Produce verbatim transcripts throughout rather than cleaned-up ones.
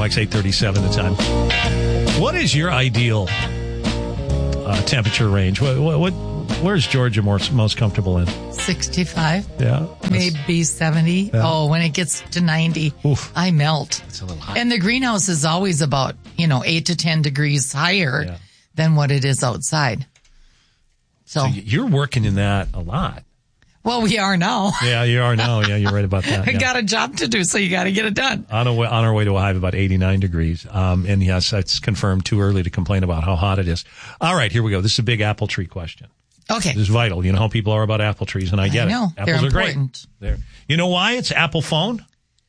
X, eight thirty-seven the time. What is your ideal uh, temperature range? What, what, what Where's Georgia more, most comfortable in? sixty-five. Yeah. Maybe seventy. Yeah. Oh, when it gets to ninety, Oof. I melt. It's a little hot. And the greenhouse is always about, you know, eight to ten degrees higher yeah. than what it is outside. So, so you're working in that a lot. Well, we are now. Yeah, you are now. Yeah, you're right about that. I yeah. got a job to do, so you got to get it done. On, a way, on our way to a high of about eighty-nine degrees. Um, and yes, it's confirmed too early to complain about how hot it is. All right, here we go. This is a big apple tree question. Okay. This is vital. You know how people are about apple trees, and I get I know. it. Apples They're are important. great. They're, you know why? It's Apple phone.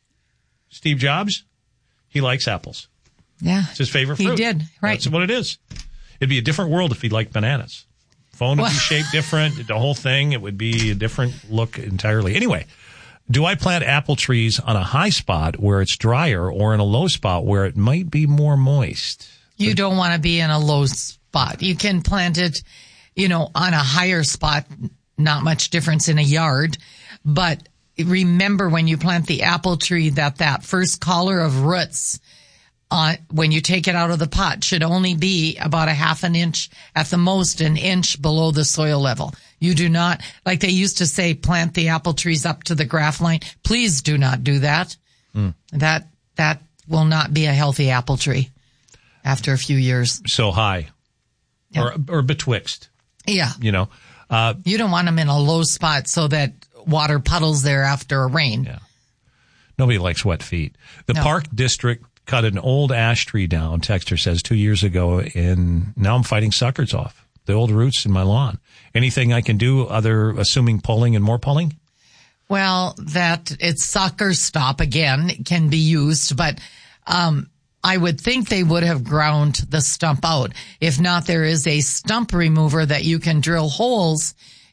Steve Jobs, he likes apples. Yeah. It's his favorite fruit. He did, right. That's what it is. It'd be a different world if he liked bananas. Phone would well. be shaped different. The whole thing, it would be a different look entirely. Anyway, do I plant apple trees on a high spot where it's drier or in a low spot where it might be more moist? You but, don't want to be in a low spot. You can plant it, you know, on a higher spot, not much difference in a yard. But remember when you plant the apple tree that that first collar of roots Uh, when you take it out of the pot should only be about a half an inch, at the most an inch below the soil level. You do not, like they used to say, plant the apple trees up to the graft line. Please do not do that. Mm. That, that will not be a healthy apple tree after a few years. So high yeah. or, or betwixt. Yeah. You know, uh, you don't want them in a low spot so that water puddles there after a rain. Yeah. Nobody likes wet feet. The no. Park District cut an old ash tree down, Texter says, two years ago, and now I'm fighting suckers off the old roots in my lawn. Anything I can do other, assuming pulling and more pulling? Well, that it's sucker stop again can be used, but um I would think they would have ground the stump out. If not, there is a stump remover that you can drill holes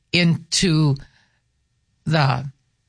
into the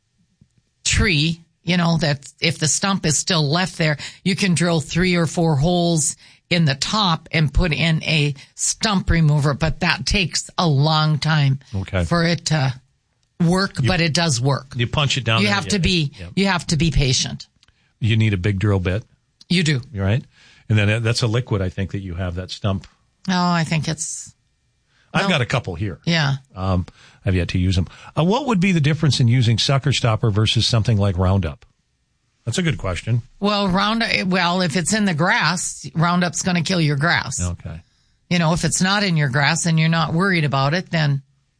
tree. You know, that if the stump is still left there, you can drill three or four holes in the top and put in a stump remover, but that takes a long time okay. for it to work, you, but it does work. You punch it down. You there, have yeah, to be, yeah. you have to be patient. You need a big drill bit. You do. Right? And then that's a liquid, I think, that you have, that stump. Oh, I think it's... I've well, got a couple here. Yeah. Um, I've yet to use them. Uh, what would be the difference in using sucker stopper versus something like Roundup? That's a good question. Well, Roundup, well, if it's in the grass, Roundup's going to kill your grass. Okay. You know, if it's not in your grass and you're not worried about it, then...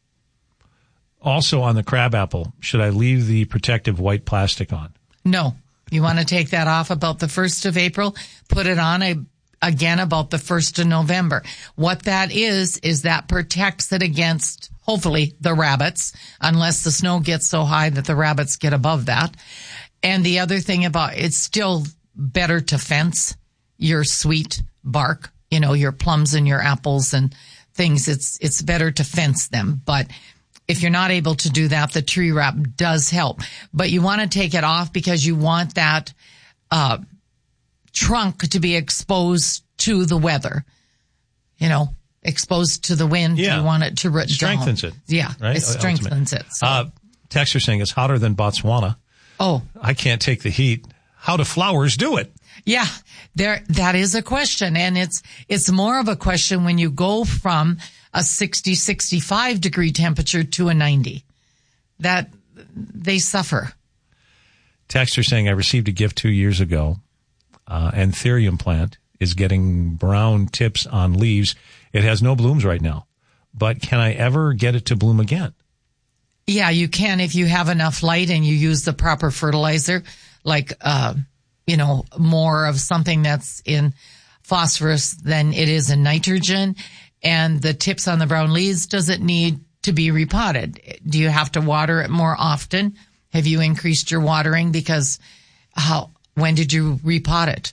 Also on the crabapple, should I leave the protective white plastic on? No. You want to take that off about the first of April, put it on a, again about the first of November. What that is, is that protects it against, hopefully, the rabbits, unless the snow gets so high that the rabbits get above that. And the other thing about, it's still better to fence your sweet bark, you know, your plums and your apples and things. It's, it's better to fence them. But if you're not able to do that, the tree wrap does help. But you want to take it off because you want that uh trunk to be exposed to the weather. You know, exposed to the wind. Yeah. You want it to root strengthens down. it. Yeah, right? It strengthens Ultimate. it. So. Uh, Texter saying it's hotter than Botswana. Oh. I can't take the heat. How do flowers do it? Yeah, there, that is a question. And it's, it's more of a question when you go from a sixty, sixty-five degree temperature to a ninety. That they suffer. Texter saying I received a gift two years ago. Uh, Anthurium plant is getting brown tips on leaves. It has no blooms right now, but can I ever get it to bloom again? Yeah, you can if you have enough light and you use the proper fertilizer, like, uh, you know, more of something that's in phosphorus than it is in nitrogen. And the tips on the brown leaves, does it need to be repotted? Do you have to water it more often? Have you increased your watering? Because how, when did you repot it?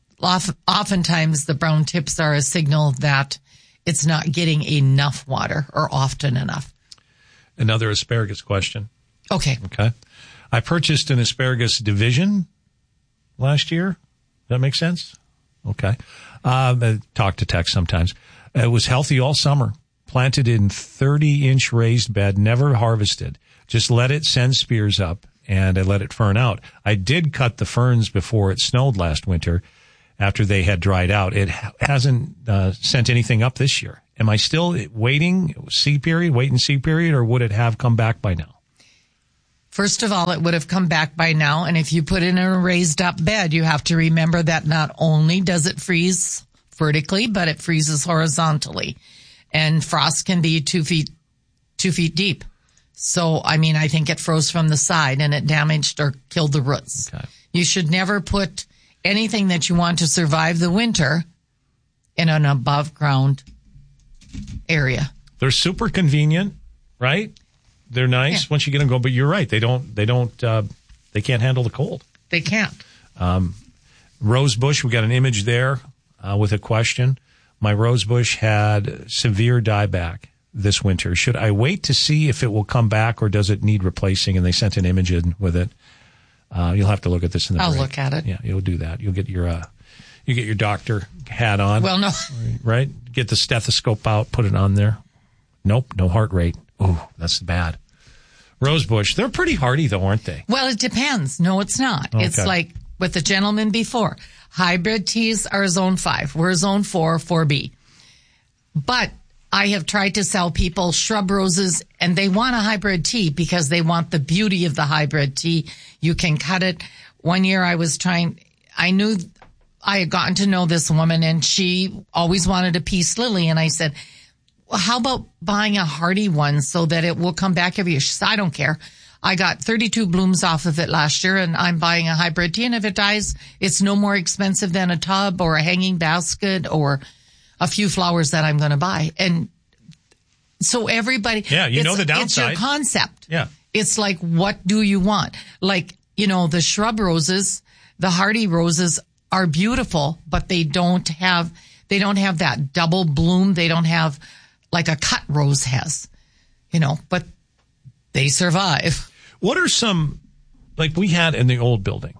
Oftentimes the brown tips are a signal that it's not getting enough water or often enough. Another asparagus question. Okay. Okay. I purchased an asparagus division last year. Does that make sense? Okay. Um, I talk to Tex sometimes. It was healthy all summer. Planted in thirty inch raised bed, never harvested. Just let it send spears up and I let it fern out. I did cut the ferns before it snowed last winter. after they had dried out. It ha- hasn't uh, sent anything up this year. Am I still waiting, see period, wait and see period, or would it have come back by now? First of all, it would have come back by now. And if you put it in a raised up bed, you have to remember that not only does it freeze vertically, but it freezes horizontally. And frost can be two feet, two feet deep. So, I mean, I think it froze from the side and it damaged or killed the roots. Okay. You should never put anything that you want to survive the winter in an above ground area. They're super convenient, right? They're nice Yeah. once you get them going, but you're right. They don't, they don't, uh, they can't handle the cold. They can't. Um, rose bush, we got an image there, uh, with a question. My rose bush had severe dieback this winter. Should I wait to see if it will come back or does it need replacing? And they sent an image in with it. Uh, you'll have to look at this in the I'll break. look at it. Yeah, you'll do that. You'll get your, uh, you get your doctor hat on. Well, no. Right? Get the stethoscope out, put it on there. Nope, no heart rate. Oh, that's bad. Rosebush, they're pretty hardy though, aren't they? Well, it depends. No, it's not. Okay. It's like with the gentleman before. Hybrid teas are zone five. We're zone four, four B. But I have tried to sell people shrub roses and they want a hybrid tea because they want the beauty of the hybrid tea. You can cut it. One year I was trying, I knew I had gotten to know this woman and she always wanted a peace lily. And I said, well, how about buying a hardy one so that it will come back every year? She said, I don't care. I got thirty-two blooms off of it last year and I'm buying a hybrid tea. And if it dies, it's no more expensive than a tub or a hanging basket or a few flowers that I'm going to buy. And so everybody, yeah, you know the It's downside. your concept. Yeah. It's like, what do you want? Like, you know, the shrub roses, the hardy roses are beautiful, but they don't have, they don't have that double bloom. They don't have like a cut rose has, you know, but they survive. What are some, like we had in the old building,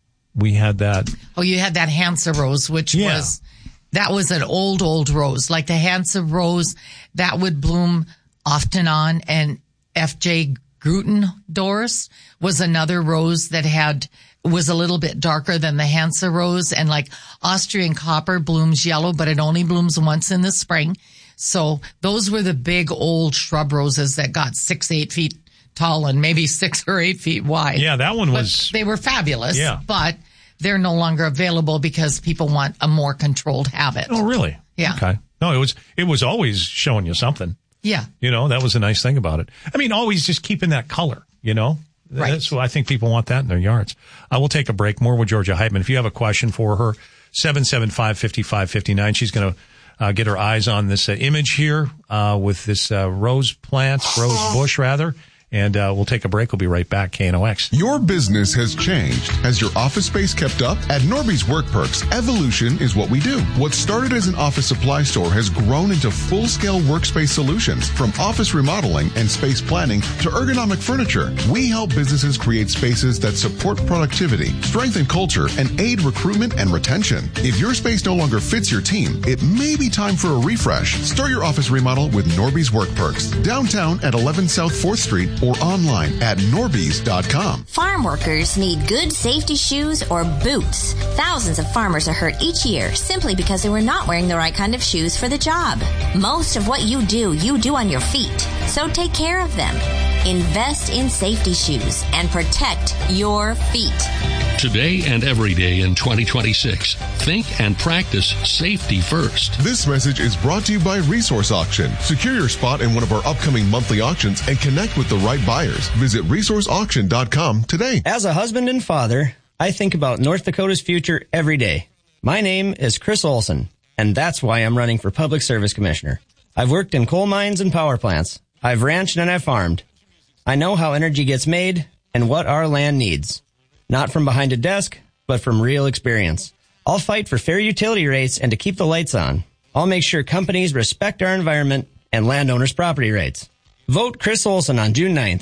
we had that. Oh, you had that Hansa rose, which Yeah. was, that was an old, old rose. Like the Hansa rose, that would bloom often on. And F J Grutendorf's was another rose that had, was a little bit darker than the Hansa rose. And like Austrian copper blooms yellow, but it only blooms once in the spring. So those were the big old shrub roses that got six, eight feet tall and maybe six or eight feet wide. Yeah, that one But was. they were fabulous. Yeah. But they're no longer available because people want a more controlled habit. Oh, really? Yeah. Okay. No, it was, it was always showing you something. Yeah. You know, that was a nice thing about it. I mean, always just keeping that color, you know? Right. That's what I think people want that in their yards. I will take a break. More with Georgia Heitman. If you have a question for her, seven seven five, five five five nine. She's going to uh, get her eyes on this uh, image here uh, with this uh, rose plant, rose bush rather. And uh, we'll take a break. We'll be right back. K N O X. Your business has changed. Has your office space kept up? At Norby's Work Perks, evolution is what we do. What started as an office supply store has grown into full-scale workspace solutions, from office remodeling and space planning to ergonomic furniture. We help businesses create spaces that support productivity, strengthen culture, and aid recruitment and retention. If your space no longer fits your team, it may be time for a refresh. Start your office remodel with Norby's Work Perks. Downtown at eleven South fourth Street or online at norbys dot com. Farm workers need good safety shoes or boots. Thousands of farmers are hurt each year simply because they were not wearing the right kind of shoes for the job. Most of what you do, you do on your feet. So take care of them. Invest in safety shoes and protect your feet. Today and every day in twenty twenty-six, think and practice safety first. This message is brought to you by Resource Auction. Secure your spot in one of our upcoming monthly auctions and connect with the right buyers. Visit resource auction dot com today. As a husband and father, I think about North Dakota's future every day. My name is Chris Olson, and that's why I'm running for Public Service Commissioner. I've worked in coal mines and power plants. I've ranched and I've farmed. I know how energy gets made and what our land needs. Not from behind a desk, but from real experience. I'll fight for fair utility rates and to keep the lights on. I'll make sure companies respect our environment and landowners' property rights. Vote Chris Olson on June ninth.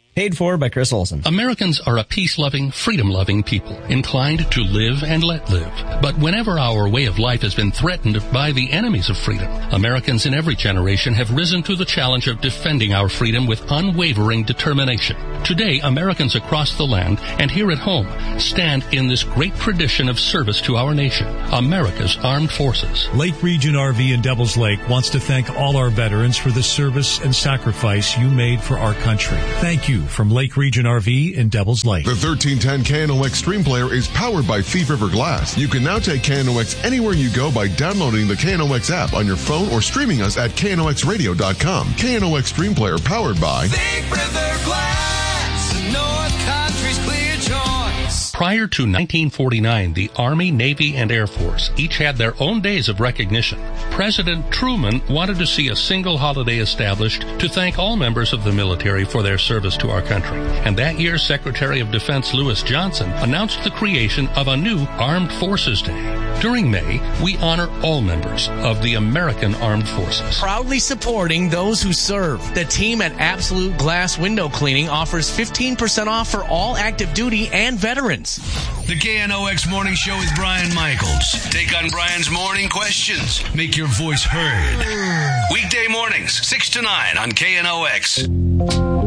Paid for by Chris Olson. Americans are a peace-loving, freedom-loving people, inclined to live and let live. But whenever our way of life has been threatened by the enemies of freedom, Americans in every generation have risen to the challenge of defending our freedom with unwavering determination. Today, Americans across the land and here at home stand in this great tradition of service to our nation, America's Armed Forces. Lake Region R V in Devils Lake wants to thank all our veterans for the service and sacrifice you made for our country. Thank you from Lake Region R V in Devils Lake. The thirteen ten K N O X Stream Player is powered by Thief River Glass. You can now take K N O X anywhere you go by downloading the K N O X app on your phone or streaming us at K N O X radio dot com. K N O X Stream Player powered by Thief River Glass, North Country's clear choice. Prior to nineteen forty-nine, the Army, Navy, and Air Force each had their own days of recognition. President Truman wanted to see a single holiday established to thank all members of the military for their service to our country. And that year, Secretary of Defense Lewis Johnson announced the creation of a new Armed Forces Day. During May, we honor all members of the American Armed Forces. Proudly supporting those who serve. The team at Absolute Glass Window Cleaning offers fifteen percent off for all active duty and veterans. The K N O X Morning Show with Brian Michaels. Take on Brian's morning questions. Make your voice heard. Weekday mornings, six to nine on K N O X.